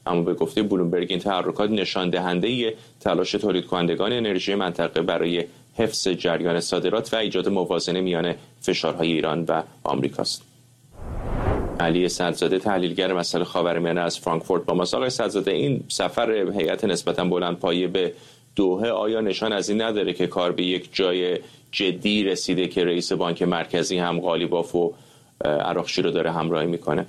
اما به گفته بلومبرگ این تحرکات نشان دهنده تلاش تولید کنندگان انرژی منطقه برای حفظ جریان صادرات و ایجاد موازنه میان فشارهای ایران و آمریکاست. علی سدزاده تحلیلگر مسائل خاورمیانه از فرانکفورت با ماست. آقای سدزاده، این سفر هیئت نسبتاً بلندپایه به دوحه آیا نشان از این نداره که کار به یک جای جدی رسیده که رئیس بانک مرکزی هم قالیباف و عراقچی رو داره همراهی میکنه؟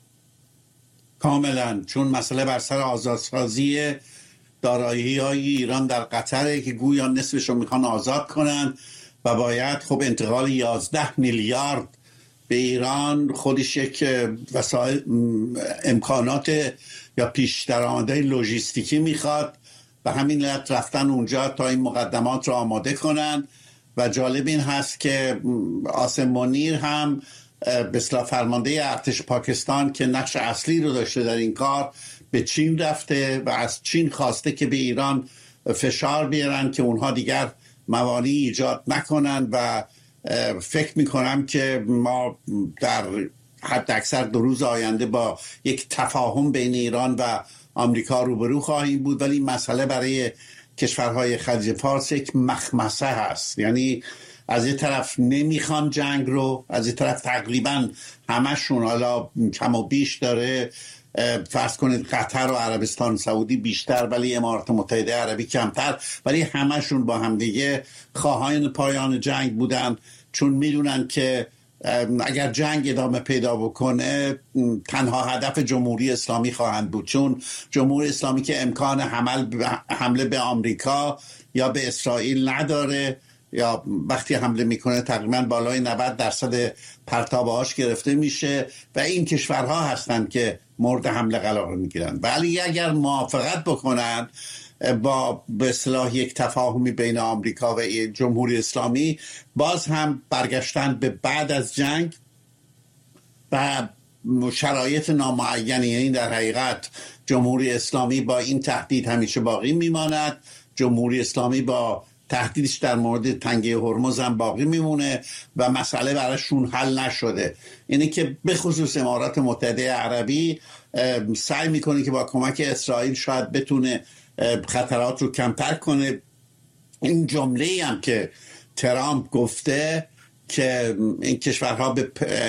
کاملا، چون مسئله بر سر آزادسازی دارایی‌های ایران در قطره که گویا نصفش رو میخوان آزاد کنن و باید خب انتقال 11 میلیارد به ایران خودش یک وسایل امکانات یا پیش درآمدهای لوجستیکی میخواد و همین علت رفتن اونجا تا این مقدمات رو آماده کنن. و جالب این هست که عاصم منیر هم به اصطلاح فرمانده ارتش پاکستان که نقش اصلی رو داشته در این کار به چین رفته و از چین خواسته که به ایران فشار بیارن که اونها دیگر موانعی ایجاد نکنن و فکر میکنم که ما در حد اکثر 2 روز آینده با یک تفاهم بین ایران و آمریکا روبرو خواهیم بود. ولی این مسئله برای کشورهای خلیج فارس یک مخمسه هست، یعنی از یه طرف نمیخوان جنگ رو، از یه طرف تقریبا همشون حالا کم و بیش داره، فرض کنید قطر و عربستان سعودی بیشتر ولی امارات متحده عربی کمتر، ولی همشون با همدیگه خواهان پایان جنگ بودن، چون میدونن که اگر جنگ ادامه پیدا بکنه تنها هدف جمهوری اسلامی خواهند بود، چون جمهوری اسلامی که امکان حمله به آمریکا یا به اسرائیل نداره یا وقتی حمله میکنه تقریبا بالای 90% پرتابهاش گرفته میشه و این کشورها هستند که مورد حمله قرار میگیرن. ولی اگر موافقت بکنن با به اصطلاح یک تفاهمی بین آمریکا و جمهوری اسلامی، باز هم برگشتن به بعد از جنگ و شرایط نامعینی، یعنی در حقیقت جمهوری اسلامی با این تهدید همیشه باقی میماند، جمهوری اسلامی با تهدیدش در مورد تنگه هرمز هم باقی میمونه و مسئله براشون حل نشده. اینه که به خصوص امارات متحده عربی سعی میکنه که با کمک اسرائیل شاید بتونه خطرات رو کمتر کنه. این جمله‌ای هم که ترامپ گفته که این کشورها به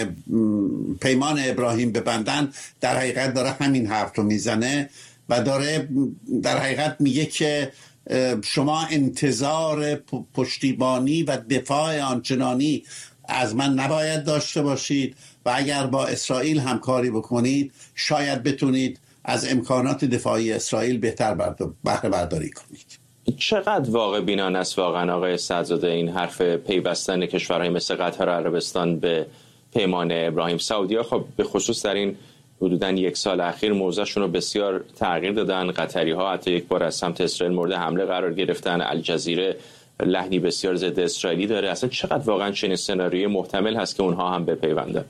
پیمان ابراهیم ببندن، در حقیقت داره همین حرف رو میزنه و داره در حقیقت میگه که شما انتظار پشتیبانی و دفاع آنچنانی از من نباید داشته باشید و اگر با اسرائیل همکاری بکنید شاید بتونید از امکانات دفاعی اسرائیل بهتر بهره برداری کنید. چقدر واقع بینانه است واقعا آقای سدزاده این حرف پیوستن کشورهای مثل قطر و عربستان به پیمان ابراهیم؟ سعودی‌ها خب به خصوص در این حدوداً 1 سال اخیر موضعشون رو بسیار تغییر دادن. قطری‌ها حتی یک بار از سمت اسرائیل مورد حمله قرار گرفتن. الجزیره لحنی بسیار ضد اسرائیلی داره. اصلا چقدر واقعا چنین سناریویی محتمل هست که اونها هم بپیوندن؟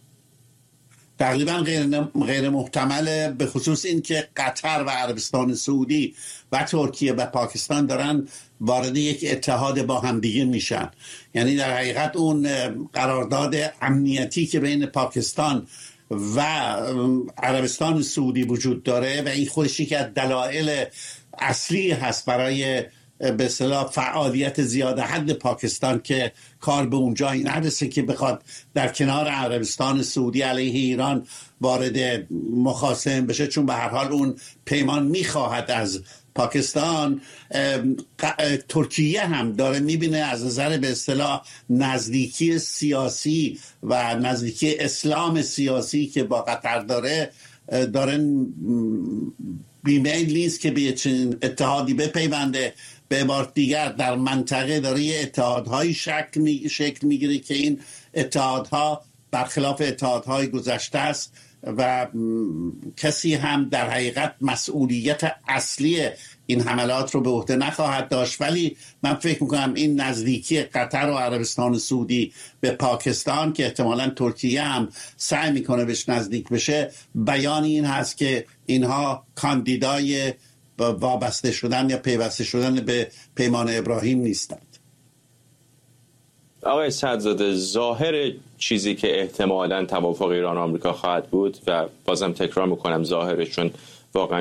تقریبا غیر محتمله، به خصوص این که قطر و عربستان سعودی و ترکیه و پاکستان دارن وارد یک اتحاد با همدیگه میشن. یعنی در حقیقت اون قرارداد امنیتی که بین پاکستان و عربستان سعودی وجود داره و این خودش یک از دلایل اصلی هست برای به اصطلاح فعالیت زیاد حد پاکستان که کار به اونجایی نرسه که بخواد در کنار عربستان سعودی علیه ایران وارد مخاصمه بشه، چون به هر حال اون پیمان میخواهد از پاکستان. ترکیه هم داره میبینه از نظر به اصطلاح نزدیکی سیاسی و نزدیکی اسلام سیاسی که با قطر داره بیمیل نیست که به چنین اتحادی بپیونده. به عبارت دیگر در منطقه داره یه اتحادهایی شکل میگیره که این اتحادها برخلاف اتحادهای گذشته است و کسی هم در حقیقت مسئولیت اصلی این حملات رو به عهده نخواهد داشت. ولی من فکر میکنم این نزدیکی قطر و عربستان سعودی به پاکستان که احتمالاً ترکیه هم سعی میکنه بهش نزدیک بشه، بیان این هست که اینها کاندیدای وابسته شدن یا پیوسته شدن به پیمان ابراهیم نیستند. آقای سدزاده، ظاهر چیزی که احتمالاً توافق ایران و آمریکا خواهد بود و بازم تکرار میکنم ظاهرش، چون واقعا